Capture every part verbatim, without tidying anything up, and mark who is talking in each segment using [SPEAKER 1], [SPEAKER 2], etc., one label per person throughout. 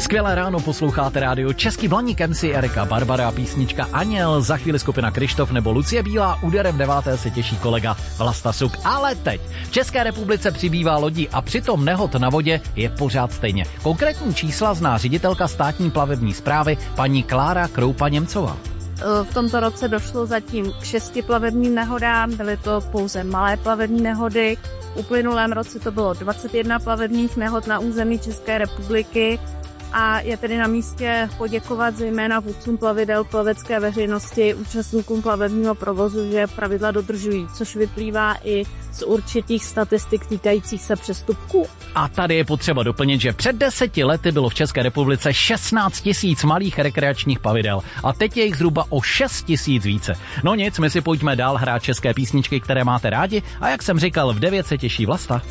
[SPEAKER 1] Skvělé ráno, posloucháte rádio Český Blaník, em cé Erika Barbara, písnička Aněl, za chvíli skupina Krištof nebo Lucie Bílá, úderem deváté se těší kolega Vlasta Suk. Ale teď v České republice přibývá lodí a přitom nehod na vodě je pořád stejně. Konkrétní čísla zná ředitelka státní plavební správy paní Klára Kroupa-Němcová.
[SPEAKER 2] V tomto roce došlo zatím k šesti plavebním nehodám, byly to pouze malé plavební nehody. V uplynulém roce to bylo dvacet jedna plavebních nehod na území České republiky a je tedy na místě poděkovat zejména vůdcům plavidel, plavecké veřejnosti, účastníkům plavebního provozu, že pravidla dodržují, což vyplývá i z určitých statistik týkajících se přestupků.
[SPEAKER 1] A tady je potřeba doplnit, že před deseti lety bylo v České republice šestnáct tisíc malých rekreačních plavidel a teď je jich zhruba o šest tisíc více. No nic, my si pojďme dál hrát české písničky, které máte rádi a jak jsem říkal, v devět se těší Vlasta.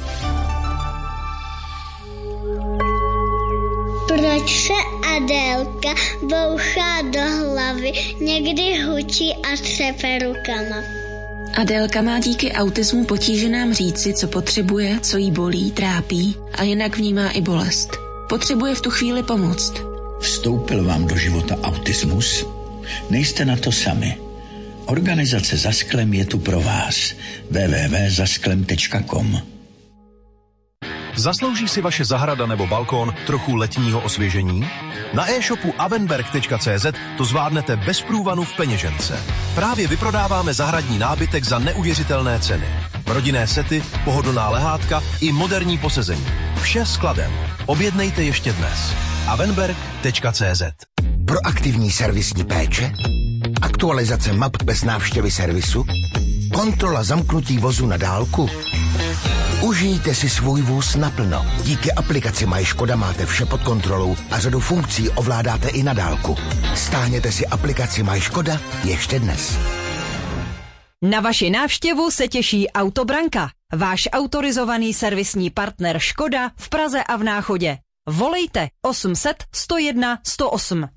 [SPEAKER 3] Proč se Adélka bouchá do hlavy, někdy hučí a třepe rukama?
[SPEAKER 4] Adélka má díky autismu potíže nám říci, co potřebuje, co jí bolí, trápí a jinak vnímá i bolest. Potřebuje v tu chvíli pomoct.
[SPEAKER 5] Vstoupil vám do života autismus? Nejste na to sami. Organizace Za sklem je tu pro vás. w w w tečka za sklem tečka com.
[SPEAKER 6] Zaslouží si vaše zahrada nebo balkón trochu letního osvěžení? Na e-shopu avenberg tečka cé zet to zvládnete bez průvanu v peněžence. Právě vyprodáváme zahradní nábytek za neuvěřitelné ceny. Rodinné sety, pohodlná lehátka i moderní posezení. Vše skladem. Objednejte ještě dnes. avenberg tečka cé zet.
[SPEAKER 7] Proaktivní servisní péče? Aktualizace map bez návštěvy servisu? Kontrola zamknutí vozu na dálku? Užijte si svůj vůz naplno. Díky aplikaci Maj Škoda máte vše pod kontrolou a řadu funkcí ovládáte i na dálku. Stáhněte si aplikaci Maj Škoda ještě dnes.
[SPEAKER 8] Na vaši návštěvu se těší Autobranka, váš autorizovaný servisní partner Škoda v Praze a v Náchodě. Volejte osm set sto jedna sto osm.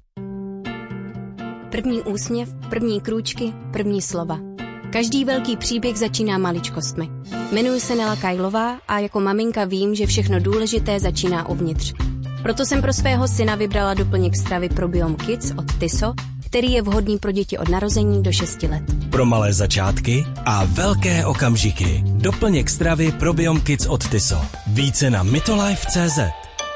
[SPEAKER 9] První úsměv, první krůčky, první slova. Každý velký příběh začíná maličkostmi. Jmenuji se Nela Kajlová a jako maminka vím, že všechno důležité začíná uvnitř. Proto jsem pro svého syna vybrala doplněk stravy Probiom Kids od Tyso, který je vhodný pro děti od narození do šesti let.
[SPEAKER 10] Pro malé začátky a velké okamžiky. Doplněk stravy Probiom Kids od Tyso. Více na mytolife tečka cé zet.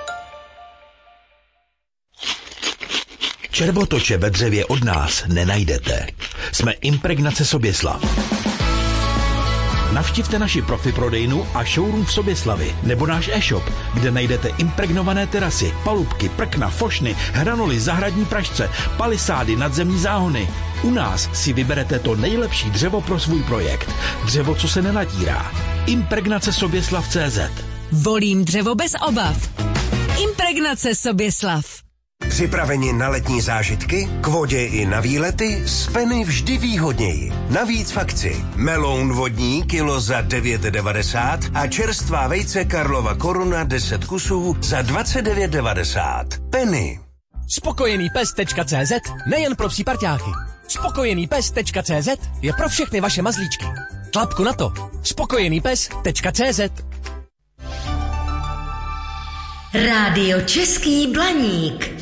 [SPEAKER 11] Červotoče ve dřevě od nás nenajdete. Jsme Impregnace Soběslav. Navštivte naši profi prodejnu a showroom v Soběslavi nebo náš e-shop, kde najdete impregnované terasy, palubky, prkna, fošny, hranoly, zahradní pražce, palisády, nadzemní záhony. U nás si vyberete to nejlepší dřevo pro svůj projekt. Dřevo, co se nenatírá. Impregnace Soběslav tečka cé zet.
[SPEAKER 8] Volím dřevo bez obav. Impregnace Soběslav.
[SPEAKER 12] Připraveni na letní zážitky? K vodě i na výlety? Z Penny vždy výhodněji. Navíc v akci. Meloun vodní kilo za devět devadesát a čerstvá vejce Karlova Koruna deset kusů za dvacet devět devadesát. Penny.
[SPEAKER 13] Spokojený pes tečka cé zet nejen pro psí parťáky. Spokojený pes tečka cé zet je pro všechny vaše mazlíčky. Tlapku na to. Spokojený pes tečka cé zet.
[SPEAKER 8] Rádio Český Blaník.